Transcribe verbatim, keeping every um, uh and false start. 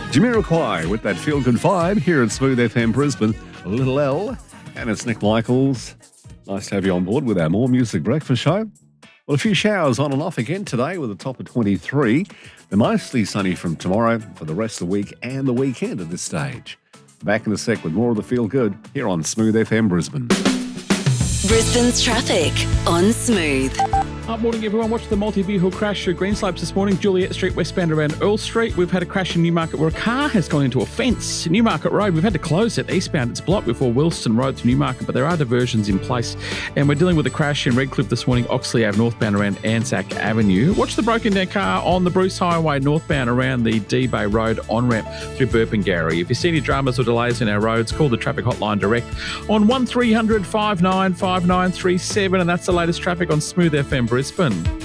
Jamiroquai with that feel-good vibe here at Smooth F M Brisbane. A little L, and it's Nick Michaels. Nice to have you on board with our More Music Breakfast show. Well, a few showers on and off again today with a top of twenty-three. They're mostly sunny from tomorrow for the rest of the week and the weekend at this stage. Back in a sec with more of the feel-good here on Smooth F M Brisbane. Brisbane's traffic on Smooth. Uh, morning, everyone. Watched the multi-vehicle crash through Greenslopes this morning. Juliet Street, westbound around Earl Street. We've had a crash in Newmarket where a car has gone into a fence. Newmarket Road, we've had to close it eastbound. It's blocked before Wilston Road to Newmarket, but there are diversions in place. And we're dealing with a crash in Redcliffe this morning, Oxley Ave northbound around Anzac Avenue. Watch the broken down car on the Bruce Highway northbound around the D-Bay Road on-ramp through Burpengary. If you see any dramas or delays in our roads, call the traffic hotline direct on one three hundred five nine five nine three seven, and that's the latest traffic on Smooth F M Brisbane.